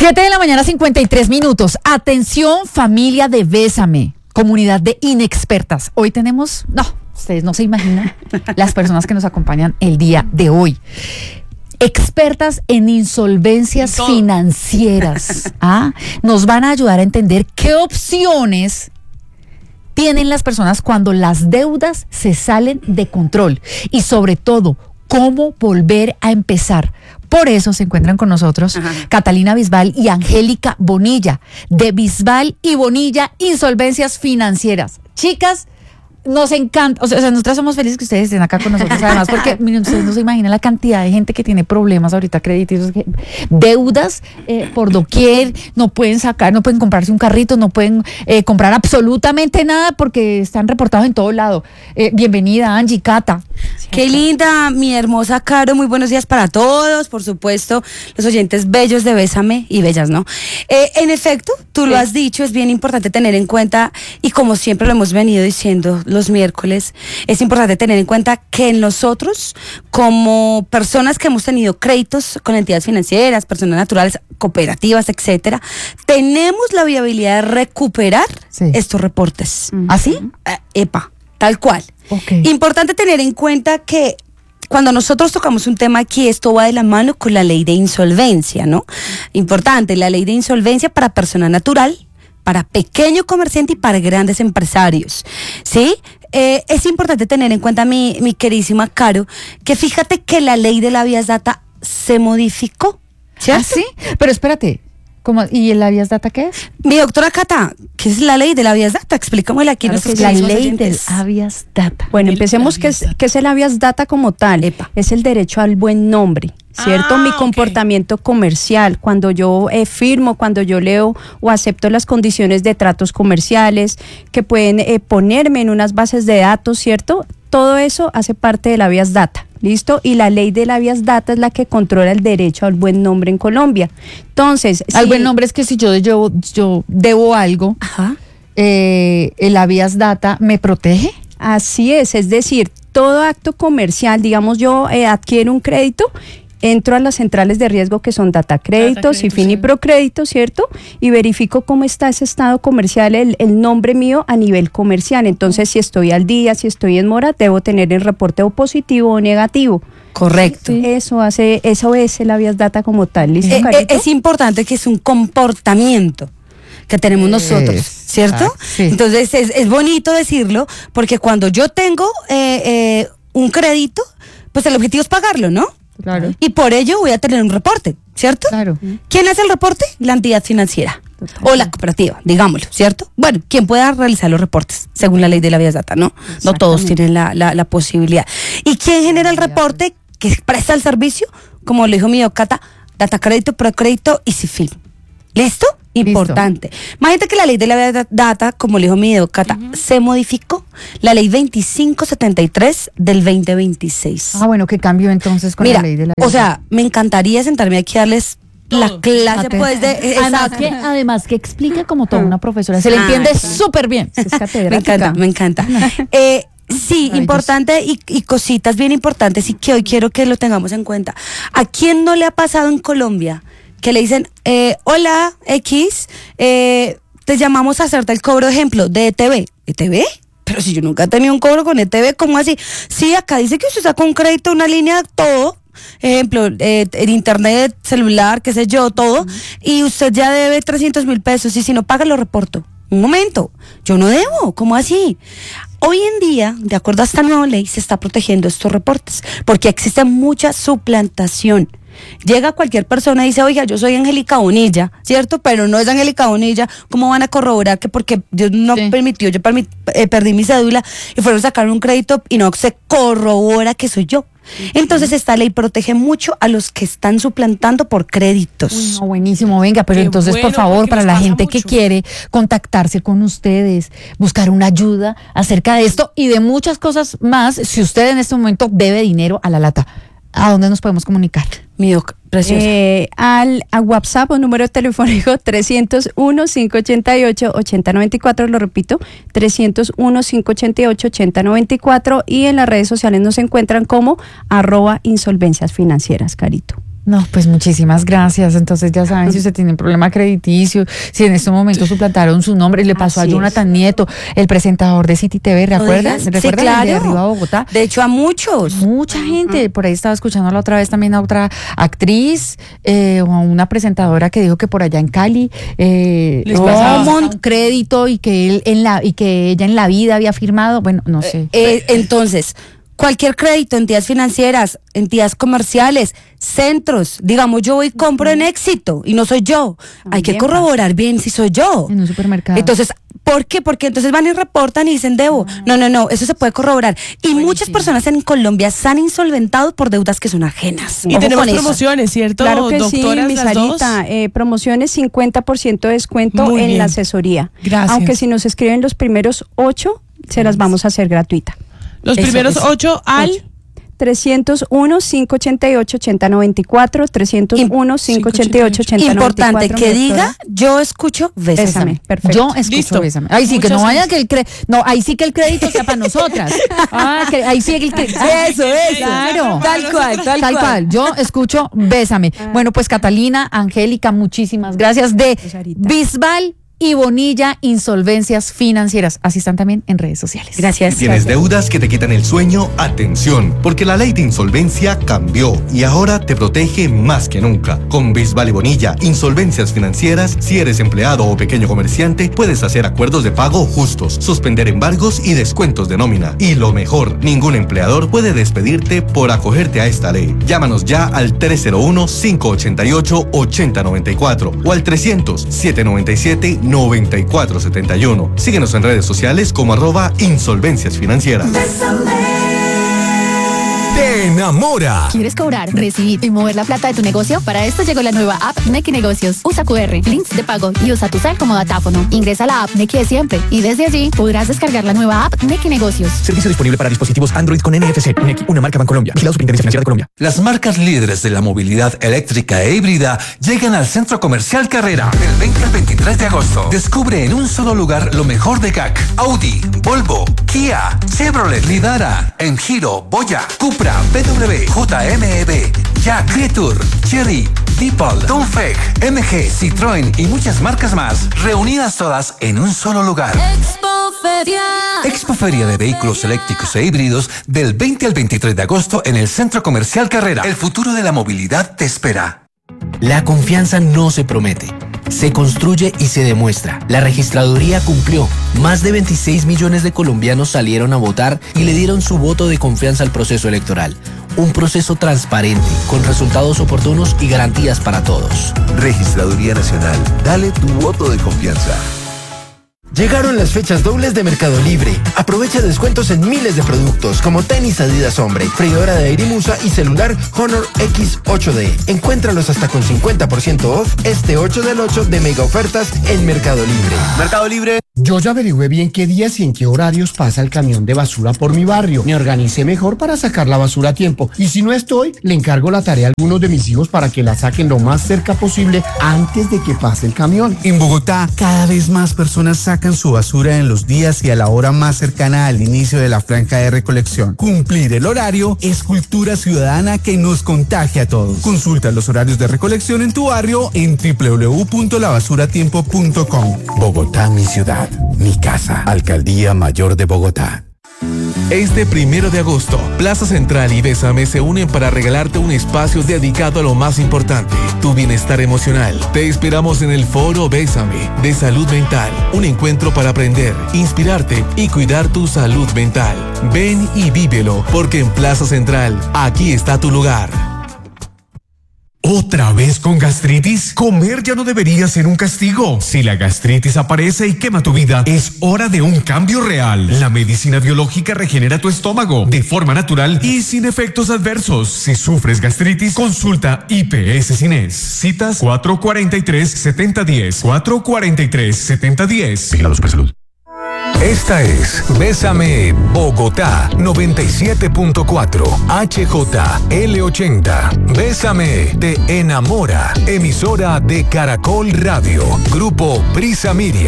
7:53 a.m. Atención, familia de Bésame, comunidad de inexpertas. Hoy tenemos, ustedes no se imaginan las personas que nos acompañan el día de hoy. Expertas en insolvencias financieras. Nos van a ayudar a entender qué opciones tienen las personas cuando las deudas se salen de control y sobre todo, cómo volver a empezar. Por eso se encuentran con nosotros Catalina Bisbal y Angélica Bonilla, de Bisbal y Bonilla Insolvencias Financieras. Chicas, nos encanta, o sea, nosotras somos felices que ustedes estén acá con nosotros, además, porque miren, ustedes no se imaginan la cantidad de gente que tiene problemas ahorita, créditos, deudas por doquier, no pueden comprarse un carrito, no pueden comprar absolutamente nada porque están reportados en todo lado. Bienvenida, Angie, Cata. Qué linda, mi hermosa Caro, muy buenos días para todos, por supuesto, los oyentes bellos de Bésame y bellas, ¿no? En efecto, tú lo has dicho, es bien importante tener en cuenta, y como siempre lo hemos venido diciendo los miércoles, es importante tener en cuenta que nosotros, como personas que hemos tenido créditos con entidades financieras, personas naturales, cooperativas, etcétera, tenemos la viabilidad de recuperar estos reportes. ¿Así? Tal cual. Okay. Importante tener en cuenta que cuando nosotros tocamos un tema aquí, esto va de la mano con la ley de insolvencia, ¿no? Importante, la ley de insolvencia para persona natural, para pequeño comerciante y para grandes empresarios, ¿sí? Es importante tener en cuenta, mi queridísima Caro, que fíjate que la ley de la habeas data se modificó, ¿cierto? ¿Sí? Pero espérate, ¿y el habeas data qué es? Mi doctora Cata, ¿qué es la ley de la habeas data? Explícamela aquí. Claro, Nuestros la ley del habeas data. Bueno, empecemos, ¿qué es el habeas data como tal? Es el derecho al buen nombre, ¿cierto? Mi comportamiento comercial, cuando yo firmo, cuando yo leo o acepto las condiciones de tratos comerciales que pueden ponerme en unas bases de datos, ¿cierto? Todo eso hace parte del habeas data, ¿listo? Y la ley del habeas data es la que controla el derecho al buen nombre en Colombia. Entonces, al buen nombre es que si yo debo algo, el habeas data me protege. Así es decir, todo acto comercial, digamos yo adquiero un crédito, entro a las centrales de riesgo que son Datacréditos y Finiprocrédito, ¿cierto? Y verifico cómo está ese estado comercial, el nombre mío a nivel comercial. Entonces, si estoy al día, si estoy en mora, debo tener el reporte o positivo o negativo. Correcto. Sí. Eso es el habeas data como tal. ¿Listo, Carito? Es importante que es un comportamiento que tenemos nosotros, ¿cierto? Sí. Entonces, es bonito decirlo, porque cuando yo tengo un crédito, pues el objetivo es pagarlo, ¿no? Claro. Y por ello voy a tener un reporte, ¿cierto? Claro. ¿Quién hace el reporte? La entidad financiera. O la cooperativa, digámoslo, ¿cierto? Bueno, quien pueda realizar los reportes, según la ley de la habeas data, ¿no? No todos tienen la posibilidad. ¿Y quién genera el reporte? Que presta el servicio, como lo dijo mi Cata, Datacrédito, Procrédito y Cifil. ¿Listo? Importante. Imagínate que la ley de la data, como le dijo mi Cata, se modificó. La ley 2573 del 2026. Bueno, ¿qué cambió entonces con la ley de la data? O sea, me encantaría sentarme aquí a darles la clase, pues, de... Además que explica como toda una profesora. Se le entiende súper bien. Es catedrática. Me encanta. Sí, importante y cositas bien importantes y que hoy quiero que lo tengamos en cuenta. ¿A quién no le ha pasado en Colombia que le dicen, hola X, te llamamos a hacerte el cobro, ejemplo, de ETV? ¿ETV? Pero si yo nunca he tenido un cobro con ETV, ¿cómo así? Sí, acá dice que usted sacó un crédito, una línea, todo, ejemplo, el internet, celular, qué sé yo, todo, y usted ya debe 300,000 pesos, y si no paga lo reporto. Un momento, yo no debo, ¿cómo así? Hoy en día, de acuerdo a esta nueva ley, se está protegiendo estos reportes, porque existe mucha suplantación. Llega cualquier persona y dice, oiga, yo soy Angélica Bonilla, ¿cierto? Pero no es Angélica Bonilla. ¿Cómo van a corroborar que porque Dios no permitió, yo perdí mi cédula y fueron a sacar un crédito y no se corrobora que soy yo? Entonces esta ley protege mucho a los que están suplantando por créditos. Buenísimo, venga, pero entonces por favor, para la gente que quiere contactarse con ustedes, buscar una ayuda acerca de esto y de muchas cosas más, si usted en este momento debe dinero a la lata, ¿a dónde nos podemos comunicar? Preciosa. A WhatsApp o número telefónico 301-588-8094, lo repito, 301-588-8094, y en las redes sociales nos encuentran como @insolvencias financieras, Carito. No, pues muchísimas gracias. Entonces ya saben, si usted tiene un problema crediticio, si en este momento suplantaron su nombre, le pasó a Jonathan Nieto, el presentador de City TV, ¿recuerdas? Sí, claro. El de Arriba Bogotá. De hecho, a muchos. Mucha gente. Por ahí estaba escuchando la otra vez también a otra actriz o a una presentadora que dijo que por allá en Cali les pasaba un crédito y que ella en la vida había firmado. Bueno, no sé. Entonces, cualquier crédito, entidades financieras, entidades comerciales, centros, digamos, yo voy y compro en Éxito y no soy yo. Hay que corroborar bien si soy yo. En un supermercado. Entonces, ¿por qué? Porque entonces van y reportan y dicen debo. No, eso se puede corroborar. Y muchas personas en Colombia se han insolventado por deudas que son ajenas. Y tenemos promociones, ¿cierto? Claro que doctoras, sí, mi Sarita. Promociones 50% de descuento Muy en bien. la asesoría. Gracias. Aunque si nos escriben los primeros 8, se las vamos a hacer gratuita. Los primeros 8 al 301-588-8094, 301-588-8094. Importante que diga, yo escucho Bésame. Perfecto. Yo escucho Bésame. Ahí sí, que no vaya que ahí sí que el crédito sea para nosotras. Ahí sí que el crédito. Eso. Claro. Tal cual. Yo escucho Bésame. Bueno, pues Catalina, Angélica, muchísimas gracias de Bisbal y Bonilla Insolvencias Financieras. Así están también en redes sociales. Gracias. ¿Tienes deudas que te quitan el sueño? Atención, porque la ley de insolvencia cambió y ahora te protege más que nunca. Con Bisbal y Bonilla Insolvencias Financieras, si eres empleado o pequeño comerciante, puedes hacer acuerdos de pago justos, suspender embargos y descuentos de nómina. Y lo mejor, ningún empleador puede despedirte por acogerte a esta ley. Llámanos ya al 301-588-8094 o al 300-797-9471. Síguenos en redes sociales como @Insolvencias Financieras. Te enamora. ¿Quieres cobrar, recibir y mover la plata de tu negocio? Para esto llegó la nueva app Nequi Negocios. Usa QR, links de pago y usa tu cel como datáfono. Ingresa a la app Nequi de siempre y desde allí podrás descargar la nueva app Nequi Negocios. Servicio disponible para dispositivos Android con NFC. Nequi, una marca Bancolombia. Vigilado Superintendencia Financiera de Colombia. Las marcas líderes de la movilidad eléctrica e híbrida llegan al Centro Comercial Carrera del 20 al 23 de agosto. Descubre en un solo lugar lo mejor de GAC, Audi, Volvo, Kia, Chevrolet, Lidara, Enjiro, Boya, Cupra, BMW, JMEB, Jack, Creature, Chery, Deepal, Dongfeng, MG, Citroën y muchas marcas más, reunidas todas en un solo lugar. Expo Feria de Vehículos Eléctricos e Híbridos del 20 al 23 de agosto en el Centro Comercial Carrera. El futuro de la movilidad te espera. La confianza no se promete, se construye y se demuestra. La registraduría cumplió. Más de 26 millones de colombianos salieron a votar y le dieron su voto de confianza al proceso electoral. Un proceso transparente, con resultados oportunos y garantías para todos. Registraduría Nacional, dale tu voto de confianza. Llegaron las fechas dobles de Mercado Libre. Aprovecha descuentos en miles de productos como tenis Adidas Hombre, freidora de aire Musa y celular Honor X8D. Encuéntralos hasta con 50% off este 8 del 8 de mega ofertas en Mercado Libre. Mercado Libre. Yo ya averigüé bien qué días y en qué horarios pasa el camión de basura por mi barrio. Me organicé mejor para sacar la basura a tiempo. Y si no estoy, le encargo la tarea a algunos de mis hijos para que la saquen lo más cerca posible antes de que pase el camión. En Bogotá, cada vez más personas sacan su basura en los días y a la hora más cercana al inicio de la franja de recolección. Cumplir el horario es cultura ciudadana que nos contagia a todos. Consulta los horarios de recolección en tu barrio en www.labasuratiempo.com. Bogotá, mi ciudad, mi casa. Alcaldía Mayor de Bogotá. Este 1 de agosto, Plaza Central y Bésame se unen para regalarte un espacio dedicado a lo más importante, tu bienestar emocional. Te esperamos en el Foro Bésame de Salud Mental, un encuentro para aprender, inspirarte y cuidar tu salud mental. Ven y vívelo, porque en Plaza Central, aquí está tu lugar. ¿Otra vez con gastritis? Comer ya no debería ser un castigo. Si la gastritis aparece y quema tu vida, es hora de un cambio real. La medicina biológica regenera tu estómago de forma natural y sin efectos adversos. Si sufres gastritis, consulta IPS Cines. Citas 443-7010. 443-7010. Vigilado Supersalud. Esta es Bésame Bogotá 97.4 HJL80. Bésame te enamora. Emisora de Caracol Radio. Grupo Prisa Media.